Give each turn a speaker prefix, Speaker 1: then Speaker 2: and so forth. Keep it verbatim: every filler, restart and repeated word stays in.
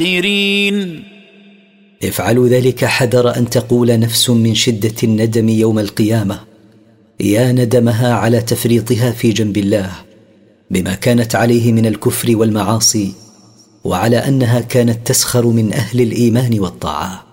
Speaker 1: افعلوا ذلك حذر أن تقول نفس من شدة الندم يوم القيامة يا ندمها على تفريطها في جنب الله بما كانت عليه من الكفر والمعاصي، وعلى أنها كانت تسخر من أهل الإيمان والطاعة.